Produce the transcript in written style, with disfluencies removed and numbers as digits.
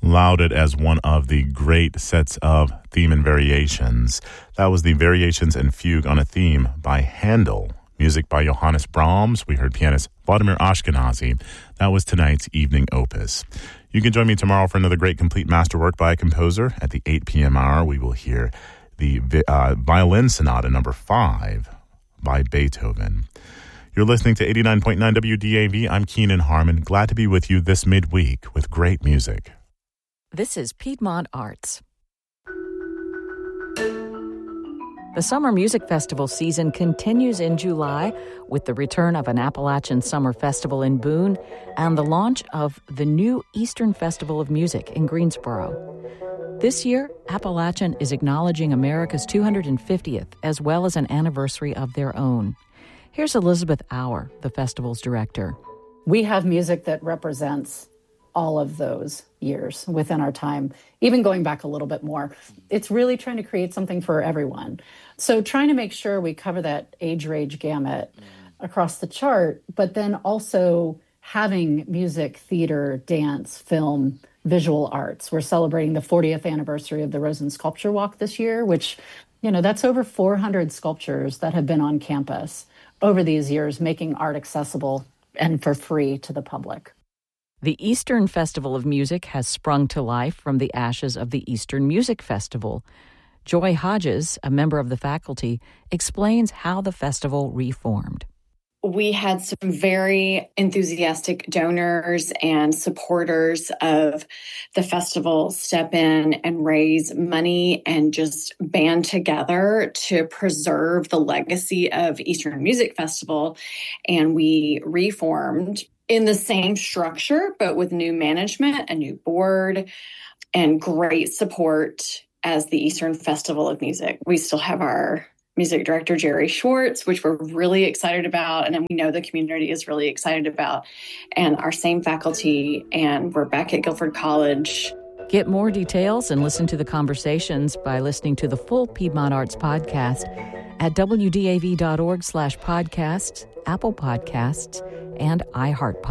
lauded as one of the great sets of theme and variations. That was the Variations and Fugue on a Theme by Handel. Music by Johannes Brahms. We heard pianist Vladimir Ashkenazy. That was tonight's evening opus. You can join me tomorrow for another great complete masterwork by a composer. At the 8 p.m. hour, we will hear the Violin Sonata number 5 by Beethoven. You're listening to 89.9 WDAV. I'm Keenan Harmon. Glad to be with you this midweek with great music. This is Piedmont Arts. The Summer Music Festival season continues in July with the return of an Appalachian Summer Festival in Boone and the launch of the new Eastern Festival of Music in Greensboro. This year, Appalachian is acknowledging America's 250th as well as an anniversary of their own. Here's Elizabeth Auer, the festival's director. We have music that represents all of those years within our time, even going back a little bit more. It's really trying to create something for everyone. So trying to make sure we cover that age range gamut across the chart, but then also having music, theater, dance, film, visual arts. We're celebrating the 40th anniversary of the Rosen Sculpture Walk this year, which, that's over 400 sculptures that have been on campus over these years, making art accessible and for free to the public. The Eastern Festival of Music has sprung to life from the ashes of the Eastern Music Festival. Joy Hodges, a member of the faculty, explains how the festival reformed. We had some very enthusiastic donors and supporters of the festival step in and raise money and just band together to preserve the legacy of Eastern Music Festival. And we reformed in the same structure, but with new management, a new board, and great support as the Eastern Festival of Music. We still have our music director, Jerry Schwartz, which we're really excited about, and we know the community is really excited about, and our same faculty, and we're back at Guilford College. Get more details and listen to the conversations by listening to the full Piedmont Arts podcast at wdav.org/podcasts, Apple Podcasts, and iHeartPodcasts.